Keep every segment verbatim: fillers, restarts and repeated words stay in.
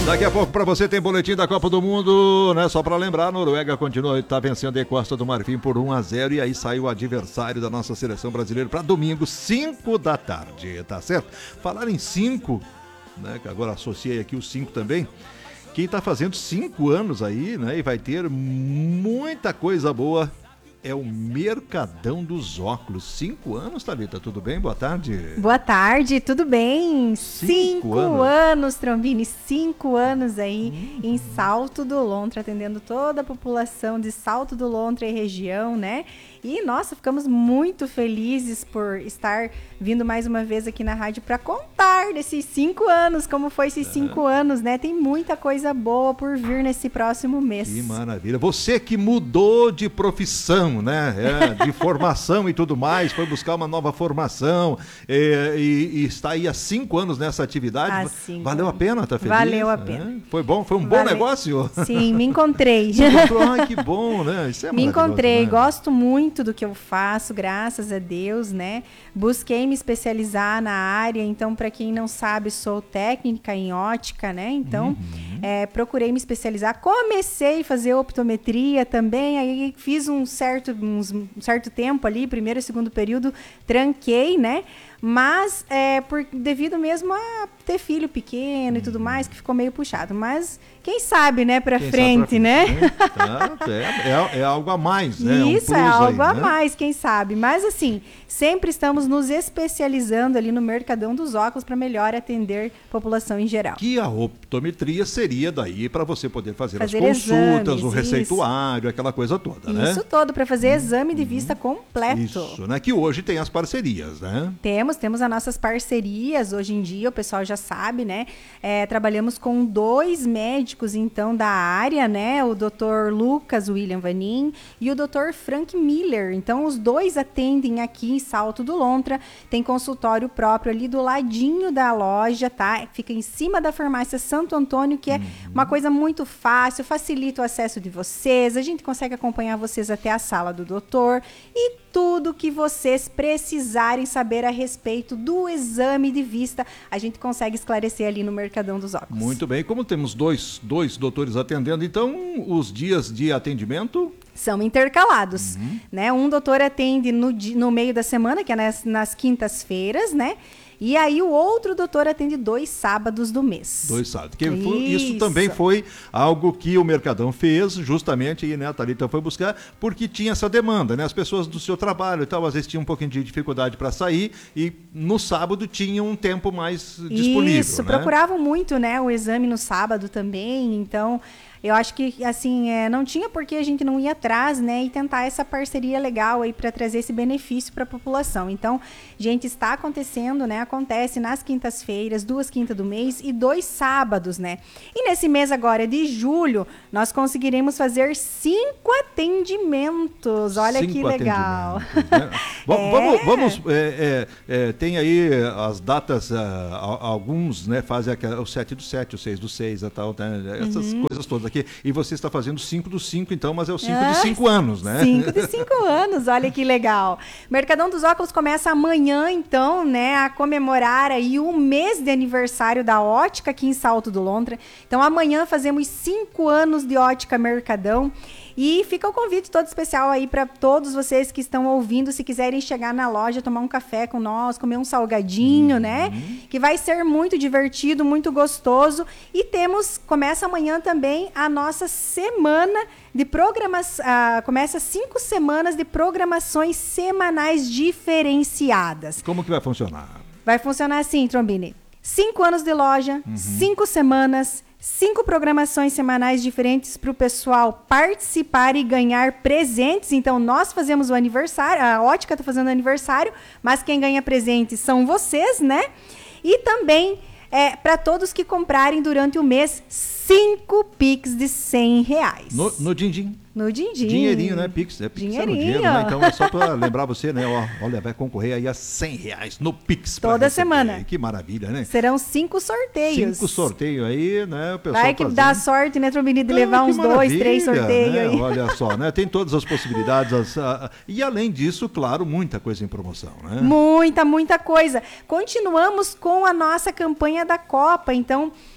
Daqui a pouco para você tem boletim da Copa do Mundo, né? Só para lembrar, a Noruega continua, tá vencendo a Costa do Marfim por um a zero e aí saiu o adversário da nossa seleção brasileira para domingo, cinco da tarde, tá certo? Falar em cinco, né? Que agora associei aqui os cinco também. Quem tá fazendo cinco anos aí, né? E vai ter muita coisa boa. É o Mercadão dos Óculos. Cinco anos, Thalita, tudo bem? Boa tarde. Boa tarde, tudo bem? Cinco, cinco anos. anos, Trombini, cinco anos aí hum. em Salto do Lontra, atendendo toda a população de Salto do Lontra e região, né? E, nossa, ficamos muito felizes por estar vindo mais uma vez aqui na rádio para contar desses cinco anos, como foi esses é. cinco anos, né? Tem muita coisa boa por vir nesse próximo mês. Que maravilha. Você que mudou de profissão, né? É, de formação e tudo mais, foi buscar uma nova formação é, e, e está aí há cinco anos nessa atividade. Valeu a pena, tá feliz? Valeu a pena. É? Foi bom? Foi um Valeu. bom negócio? Sim, me encontrei. Se encontrou? Ai, que bom, né? Isso é me encontrei, né? Gosto muito do que eu faço, graças a Deus, né? Busquei me especializar na área, então, para quem não sabe, sou técnica em ótica, né? Então, uhum. é, procurei me especializar. Comecei a fazer optometria também, aí fiz um certo, uns, um certo tempo ali, primeiro e segundo período, tranquei, né? Mas, é, por, devido mesmo a ter filho pequeno e tudo mais, que ficou meio puxado. Mas, quem sabe, né, pra quem frente, pra né? Tá, é, é, é algo a mais, né? Isso, é, um é algo aí, a né? mais, quem sabe. Mas, assim, sempre estamos nos especializando ali no Mercadão dos Óculos para melhor atender a população em geral. Que a optometria seria daí para você poder fazer, fazer as consultas, exames, o receituário, isso. aquela coisa toda, né? Isso todo, para fazer exame de vista completo. Isso, né? Que hoje tem as parcerias, né? Temos, temos as nossas parcerias. Hoje em dia, o pessoal já sabe, né? É, trabalhamos com dois médicos, então, da área, né? O doutor Lucas William Vanin e o doutor Frank Miller. Então, os dois atendem aqui em Salto do Lontra. Tem consultório próprio ali do ladinho da loja, tá? Fica em cima da farmácia Santo Antônio, que é uhum. uma coisa muito fácil, facilita o acesso de vocês. A gente consegue acompanhar vocês até a sala do doutor e tudo que vocês precisarem saber a respeito do exame de vista, a gente consegue esclarecer ali no Mercadão dos Óculos. Muito bem, como temos dois, dois doutores atendendo, então os dias de atendimento são intercalados, uhum. né? Um doutor atende no, no meio da semana, que é nas, nas quintas-feiras, né? E aí o outro doutor atende dois sábados do mês. Dois sábados. Que foi, isso. isso também foi algo que o Mercadão fez, justamente, e né, a Thalita foi buscar, porque tinha essa demanda, né? As pessoas do seu trabalho e tal, às vezes tinham um pouquinho de dificuldade para sair e no sábado tinham um tempo mais disponível. Isso, né? Procuravam muito, né, o exame no sábado também, então... Eu acho que, assim, é, não tinha por que a gente não ir atrás, né, e tentar essa parceria legal aí para trazer esse benefício para a população. Então, gente, está acontecendo, né, acontece nas quintas-feiras, duas quintas do mês e dois sábados, né. E nesse mês agora de julho, nós conseguiremos fazer cinco atendimentos. Olha cinco que legal. Né? é. Vamos, vamos é, é, é, tem aí as datas, uh, alguns, né, fazem o sete do sete, o seis do seis, a tal, né, essas uhum. coisas todas aqui. E você está fazendo cinco do cinco, então, mas é o cinco ah, de cinco anos, né? cinco de cinco anos, olha que legal. Mercadão dos Óculos começa amanhã, então, né, a comemorar aí o mês de aniversário da ótica aqui em Salto do Lontra. Então, amanhã fazemos cinco anos de ótica Mercadão. E fica o convite todo especial aí para todos vocês que estão ouvindo, se quiserem chegar na loja, tomar um café com nós, comer um salgadinho, uhum. né? Que vai ser muito divertido, muito gostoso. E temos, começa amanhã também a nossa semana de programação, uh, começa cinco semanas de programações semanais diferenciadas. Como que vai funcionar? Vai funcionar assim, Trombini. Cinco anos de loja, uhum. cinco semanas, cinco programações semanais diferentes para o pessoal participar e ganhar presentes. Então, nós fazemos o aniversário, a ótica está fazendo o aniversário, mas quem ganha presentes são vocês, né? E também, é, para todos que comprarem durante o mês, cinco Pix de cem reais. No, no din-din. No din-din. Dinheirinho, né? Pix. É Pix é no dinheiro, né? Então é só para lembrar você, né? Ó, olha, vai concorrer aí a cem reais no Pix. Toda semana. Que maravilha, né? Serão cinco sorteios. Cinco sorteios aí, né? O pessoal vai que fazendo... dá sorte, né, Trombini, de levar ah, uns dois, três sorteios né? aí. Olha só, né? Tem todas as possibilidades. As, a, e além disso, claro, muita coisa em promoção, né? Muita, muita coisa. Continuamos com a nossa campanha da Copa, então...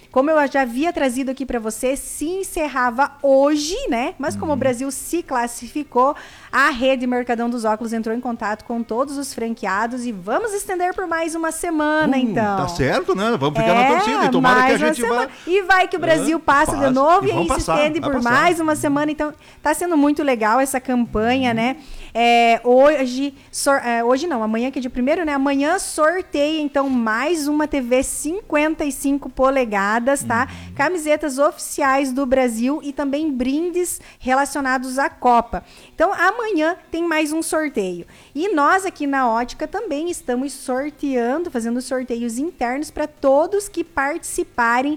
como eu já havia trazido aqui para você, se encerrava hoje, né? Mas como hum. o Brasil se classificou, a rede Mercadão dos Óculos entrou em contato com todos os franqueados e vamos estender por mais uma semana, hum, então. Tá certo, né? Vamos ficar é, na torcida e tomara que a gente vá... E vai que o Brasil é, passa, passa de novo e, e aí se passar, estende por passar. mais uma semana. Então, tá sendo muito legal essa campanha, hum. né? É, hoje, sor, é, hoje não, amanhã que é dia primeiro, né? Amanhã sorteia, então, mais uma T V cinquenta e cinco polegadas, tá? Uhum. Camisetas oficiais do Brasil e também brindes relacionados à Copa. Então, amanhã tem mais um sorteio. E nós aqui na Ótica também estamos sorteando, fazendo sorteios internos para todos que participarem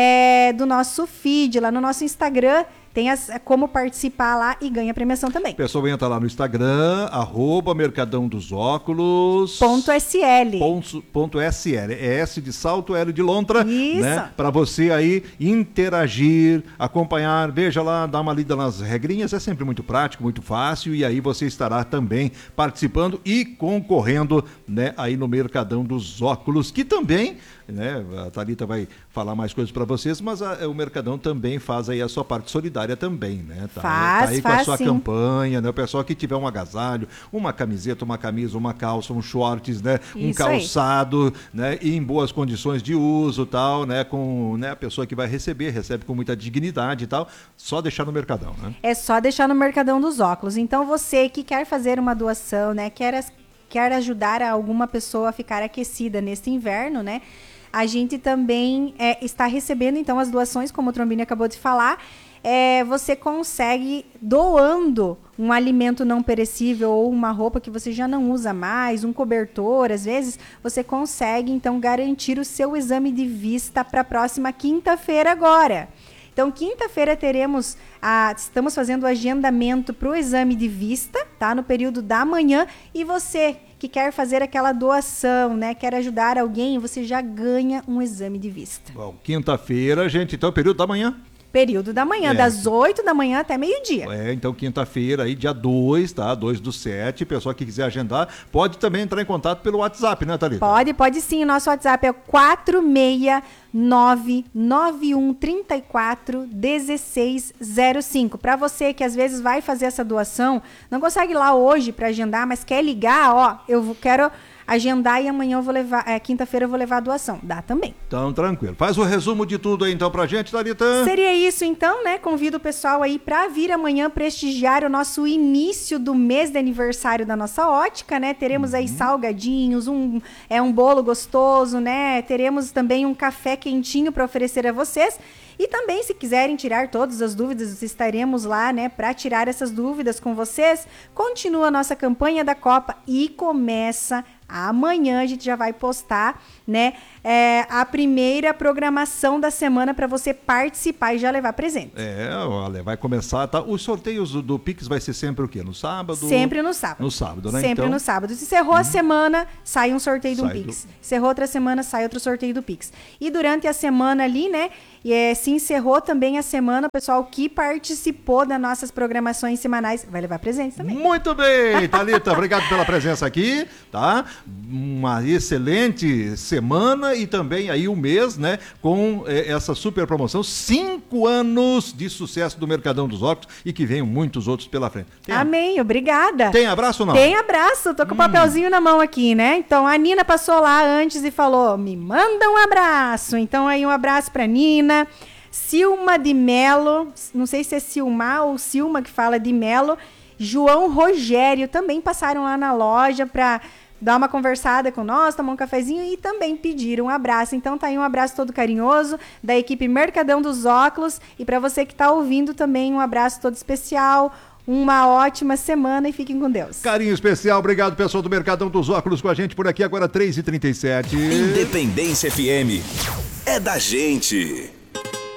é, do nosso feed, lá no nosso Instagram. Tem as, como participar lá e ganha premiação também. O pessoal entra lá no Instagram, arroba Mercadão dos Óculos. Ponto SL. Ponto, ponto SL. É S de salto, L de lontra. Isso. Né? Para você aí interagir, acompanhar, veja lá, dá uma lida nas regrinhas. É sempre muito prático, muito fácil. E aí você estará também participando e concorrendo, né, aí no Mercadão dos Óculos, que também... Né? A Thalita vai falar mais coisas para vocês, mas a, o Mercadão também faz aí a sua parte solidária também, né? Tá, faz, tá aí faz, com a sua sim. campanha, né? O pessoal que tiver um agasalho, uma camiseta, uma camisa, uma calça, um shorts, né? Um Isso calçado, aí. né? E em boas condições de uso, tal, né? Com, né? A pessoa que vai receber, recebe com muita dignidade e tal, só deixar no Mercadão, né? É só deixar no Mercadão dos Óculos. Então você que quer fazer uma doação, né? Quer, quer ajudar alguma pessoa a ficar aquecida neste inverno, né? A gente também é, está recebendo, então, as doações, como o Trombini acabou de falar. É, você consegue, doando um alimento não perecível ou uma roupa que você já não usa mais, um cobertor, às vezes, você consegue, então, garantir o seu exame de vista para a próxima quinta-feira agora. Então, quinta-feira teremos, a, estamos fazendo o agendamento para o exame de vista, tá? No período da manhã. E você que quer fazer aquela doação, né? Quer ajudar alguém, você já ganha um exame de vista. Bom, quinta-feira, gente, então, período da manhã. Período da manhã, é. das oito da manhã até meio-dia. É, então quinta-feira aí, dia dois, tá? dois do sete, pessoal que quiser agendar, pode também entrar em contato pelo WhatsApp, né, Thalita? Pode, pode sim, o nosso WhatsApp é quatro seis nove nove um três quatro um seis zero cinco. Para você que às vezes vai fazer essa doação, não consegue ir lá hoje para agendar, mas quer ligar, ó, eu quero... agendar e amanhã eu vou levar, é, quinta-feira eu vou levar a doação. Dá também. Então, tranquilo. Faz o resumo de tudo aí, então, pra gente, Thalita. Seria isso, então, né? Convido o pessoal aí pra vir amanhã prestigiar o nosso início do mês de aniversário da nossa Ótica, né? Teremos aí uhum. salgadinhos, um, é, um bolo gostoso, né? Teremos também um café quentinho para oferecer a vocês. E também, se quiserem tirar todas as dúvidas, estaremos lá, né, para tirar essas dúvidas com vocês. Continua a nossa campanha da Copa e começa amanhã. A gente já vai postar, né, é, a primeira programação da semana para você participar e já levar presente. É, olha, vai começar, tá? Os sorteios do, do Pix vai ser sempre o quê? No sábado? Sempre no sábado. No sábado, né? Sempre então... no sábado. Se encerrou hum. a semana, sai um sorteio do sai Pix. Do... Encerrou outra semana, sai outro sorteio do Pix. E durante a semana ali, né, e é, se encerrou também a semana, o pessoal que participou das nossas programações semanais vai levar presentes também. Muito bem, Thalita, obrigado pela presença aqui, tá? Uma excelente semana e também aí um mês, né, com eh, essa super promoção, cinco anos de sucesso do Mercadão dos Óculos e que venham muitos outros pela frente. Tem, Amém, obrigada. Tem abraço ou não? Tem abraço, tô com o hum. papelzinho na mão aqui, né? Então a Nina passou lá antes e falou, me manda um abraço. Então aí um abraço pra Nina. Silma de Melo, não sei se é Silmar ou Silma que fala de Melo, João Rogério também passaram lá na loja para dar uma conversada com nós, tomar um cafezinho e também pediram um abraço. Então tá aí um abraço todo carinhoso da equipe Mercadão dos Óculos e para você que tá ouvindo também um abraço todo especial. Uma ótima semana e fiquem com Deus. Carinho especial, obrigado pessoal do Mercadão dos Óculos com a gente por aqui agora três e trinta e sete. Independência F M é da gente.